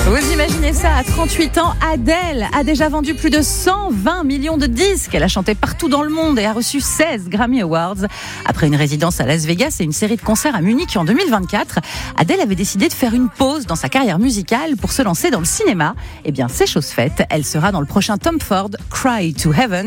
Vous imaginez ça, à 38 ans, Adele a déjà vendu plus de 120 millions de disques. Elle a chanté partout dans le monde et a reçu 16 Grammy Awards. Après une résidence à Las Vegas et une série de concerts à Munich en 2024, Adele avait décidé de faire une pause dans sa carrière musicale pour se lancer dans le cinéma. Eh bien, c'est chose faite. Elle sera dans le prochain Tom Ford, Cry to Heaven.